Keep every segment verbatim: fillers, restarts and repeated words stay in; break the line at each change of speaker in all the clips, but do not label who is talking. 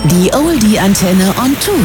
Die Oldie-Antenne on Tour.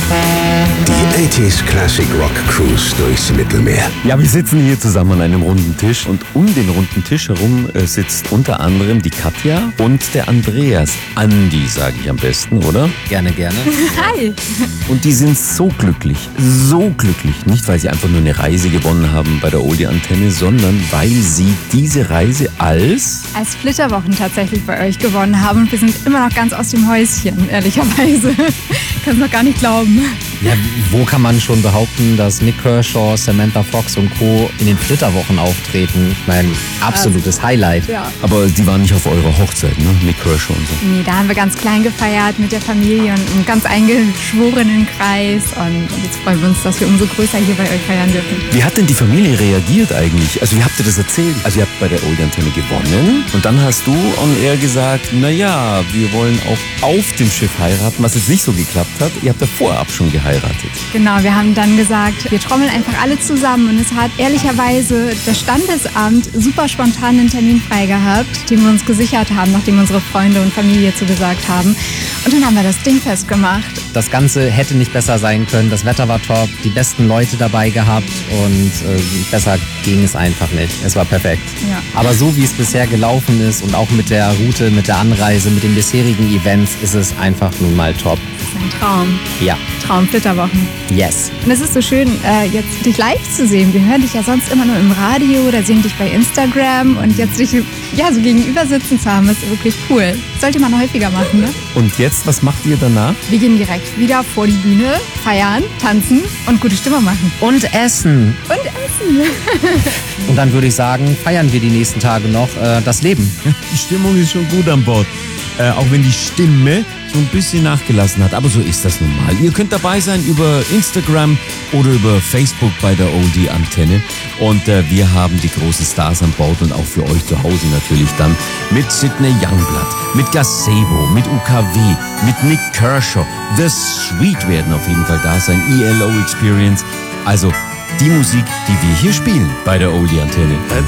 Die achtziger Classic Rock Cruise durchs Mittelmeer.
Ja, wir sitzen hier zusammen an einem runden Tisch und um den runden Tisch herum äh, sitzt unter anderem die Katja und der Andreas. Andi, sage ich am besten, oder?
Gerne, gerne.
Hi!
Und die sind so glücklich, so glücklich. Nicht, weil sie einfach nur eine Reise gewonnen haben bei der Oldie-Antenne, sondern weil sie diese Reise als...
Als Flitterwochen tatsächlich bei euch gewonnen haben. Und wir sind immer noch ganz aus dem Häuschen, ehrlicherweise. Kann es noch gar nicht glauben.
Ja, wo kann man schon behaupten, dass Nik Kershaw, Samantha Fox und Co. in den Flitterwochen auftreten? Ich meine, absolutes also, Highlight.
Ja.
Aber die waren nicht auf eurer Hochzeit, ne? Nik Kershaw und so.
Nee, da haben wir ganz klein gefeiert mit der Familie und einem ganz eingeschworenen Kreis. Und jetzt freuen wir uns, dass wir umso größer hier bei euch feiern dürfen.
Wie hat denn die Familie reagiert eigentlich? Also wie habt ihr das erzählt? Also ihr habt bei der Oldie-Antenne gewonnen und dann hast du on air gesagt, naja, wir wollen auch auf dem Schiff heiraten, was jetzt nicht so geklappt hat. Ihr habt ja vorab schon geheiratet.
Genau, wir haben dann gesagt, wir trommeln einfach alle zusammen und es hat ehrlicherweise das Standesamt super spontan einen Termin frei gehabt, den wir uns gesichert haben, nachdem unsere Freunde und Familie zugesagt haben. Und dann haben wir das Ding festgemacht.
Das Ganze hätte nicht besser sein können. Das Wetter war top, die besten Leute dabei gehabt und äh, besser ging es einfach nicht. Es war perfekt.
Ja.
Aber so wie es bisher gelaufen ist und auch mit der Route, mit der Anreise, mit den bisherigen Events, ist es einfach nun mal top.
Das ist ein Traum.
Ja.
Traum Flitterwochen.
Yes.
Und es ist so schön, äh, jetzt dich live zu sehen. Wir hören dich ja sonst immer nur im Radio oder sehen dich bei Instagram und jetzt dich ja, so gegenüber sitzen zu haben, ist wirklich cool. Sollte man häufiger machen, ne?
Und jetzt, was macht ihr danach?
Wir gehen direkt wieder vor die Bühne, feiern, tanzen und gute Stimmung machen.
Und essen.
Und essen.
Und dann würde ich sagen, feiern wir die nächsten Tage noch äh, das Leben.
Die Stimmung ist schon gut an Bord. Äh, auch wenn die Stimme so ein bisschen nachgelassen hat. Aber so ist das nun mal. Ihr könnt dabei sein über Instagram oder über Facebook bei der Oldie-Antenne. Und äh, wir haben die großen Stars an Bord und auch für euch zu Hause natürlich dann mit Sidney Youngblood, mit Gazebo, mit U K W, mit Nik Kershaw. The Sweet werden auf jeden Fall da sein. E L O Experience. Also die Musik, die wir hier spielen bei der Oldie-Antenne.